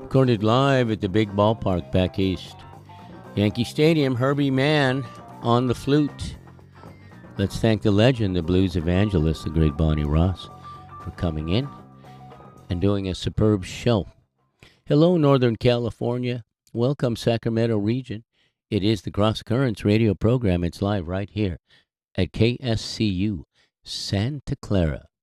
Recorded live at the big ballpark back east. Yankee Stadium, Herbie Mann on the flute. Let's thank the legend, the blues evangelist, the great Bonnie Ross, for coming in and doing a superb show. Hello, Northern California. Welcome, Sacramento region. It is the Cross Currents radio program. It's live right here at KSCU, Santa Clara,